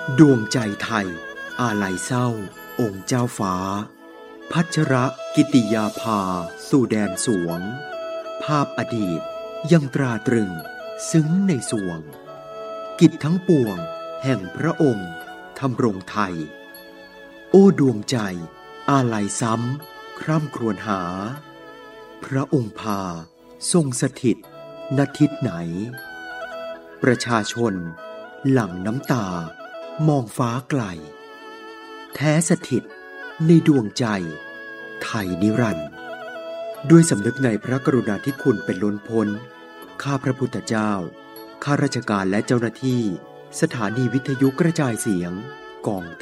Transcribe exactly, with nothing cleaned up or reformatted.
ดวงใจไทยอาลัยเศร้าองค์เจ้าฟ้าพัชรกิติยาภาสู่แดนสวงภาพอดีตยังตราตรึงซึ้งในสวงกิจทั้งปวงแห่งพระองค์ทำรงไทยโอ้ดวงใจอาลัยซ้ำคร่ำครวญหาพระองค์พาทรงสถิตณทิศไหนประชาชนหลั่งน้ำตามองฟ้าไกลแท้สถิตในดวงใจไทยนิรันดร์ด้วยสำนึกในพระกรุณาธิคุณเป็นล้นพ้นข้าพระพุทธเจ้าข้าราชการและเจ้าหน้าที่สถานีวิทยุกระจายเสียงกอง